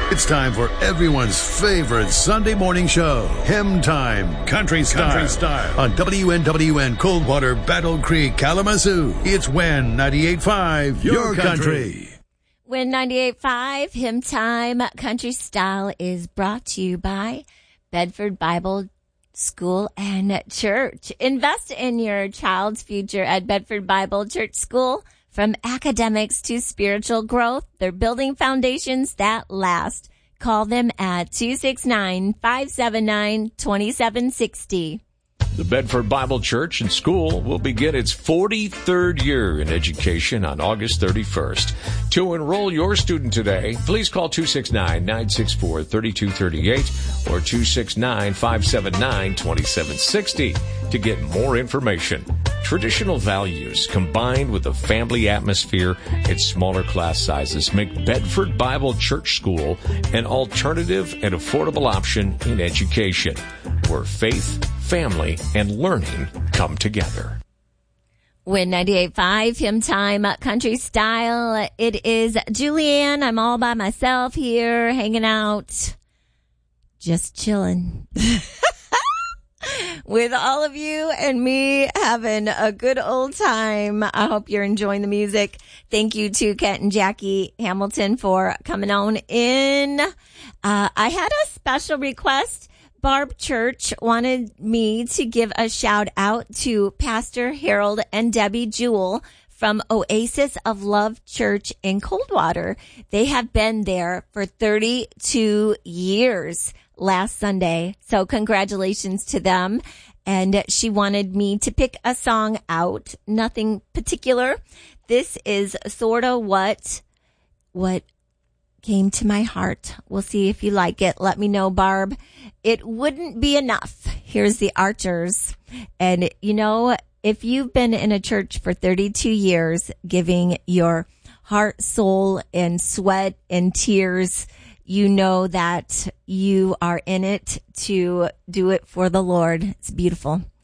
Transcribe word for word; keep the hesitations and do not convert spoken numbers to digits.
It's time for everyone's favorite Sunday morning show, Hymn Time, Country Style, Country Style. On W N W N Coldwater, Battle Creek, Kalamazoo. It's When ninety-eight point five, your, your country. country. When ninety-eight point five, Hymn Time, Country Style is brought to you by Bedford Bible School and Church. Invest in your child's future at Bedford Bible Church School. From academics to spiritual growth, they're building foundations that last. Call them at two six nine, five seven nine, two seven six zero. The Bedford Bible Church and School will begin its forty-third year in education on August thirty-first. To enroll your student today, please call two six nine, nine six four, three two three eight or two six nine, five seven nine, two seven six zero to get more information. Traditional values combined with a family atmosphere and smaller class sizes make Bedford Bible Church School an alternative and affordable option in education, where faith, family, and learning come together. When ninety-eight point five, Hymn Time, Country Style. It is Julianne. I'm all by myself here, hanging out, just chilling. With all of you and me having a good old time. I hope you're enjoying the music. Thank you to Kent and Jackie Hamilton for coming on in. Uh, I had a special request. Barb Church wanted me to give a shout out to Pastor Harold and Debbie Jewell from Oasis of Love Church in Coldwater. They have been there for thirty-two years. Last Sunday. So congratulations to them. And she wanted me to pick a song out. Nothing particular. This is sort of what, what came to my heart. We'll see if you like it. Let me know, Barb. It Wouldn't Be Enough. Here's the Archers. And you know, if you've been in a church for thirty-two years, giving your heart, soul, and sweat and tears, you know that you are in it to do it for the Lord. It's beautiful.